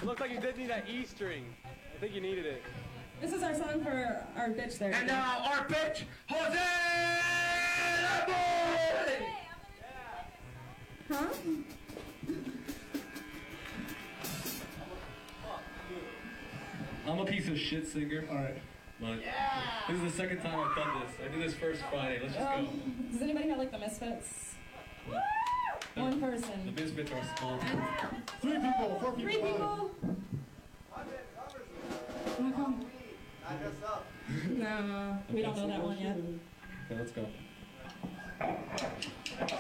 It looks like you did need that E string. I think you needed it. This is our song for our bitch there. And now our bitch, Jose LaBoy! Huh? I'm a piece of shit singer. Alright. But this is the second time I've done this. I did this first Friday. Let's just go. Does anybody know like the Misfits? One person. The Misfits are small. 3 people, 4 people. 3 people? Wanna come? I dress up. No, we don't know that one yet. Okay, let's go.